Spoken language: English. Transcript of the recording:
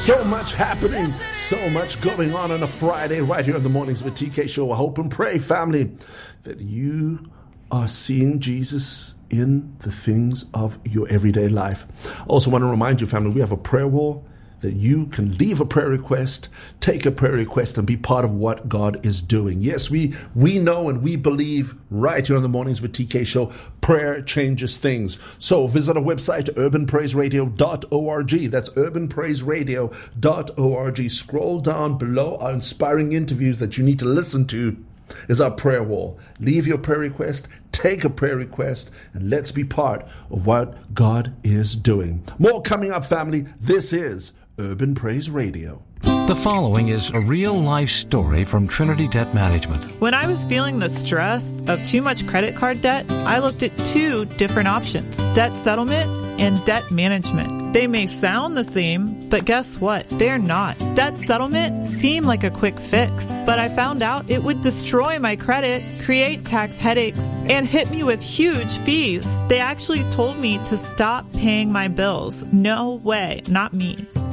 So much happening, so much going on a Friday right here in the Mornings with TK show. I hope and pray, family, that you are seeing Jesus in the things of your everyday life. I also want to remind you, family, we have a prayer wall that you can leave a prayer request, take a prayer request, and be part of what God is doing. Yes, we know and we believe right here on the Mornings with TK show, prayer changes things. So visit our website, urbanpraiseradio.org. That's urbanpraiseradio.org. Scroll down below our inspiring interviews that you need to listen to is our prayer wall. Leave your prayer request, take a prayer request, and let's be part of what God is doing. More coming up, family. This is Urban Praise Radio. The following is a real-life story from Trinity Debt Management. When I was feeling the stress of too much credit card debt, I looked at two different options: debt settlement and debt management. They may sound the same, but guess what? They're not. Debt settlement seemed like a quick fix, but I found out it would destroy my credit, create tax headaches, and hit me with huge fees. They actually told me to stop paying my bills. No way, not me.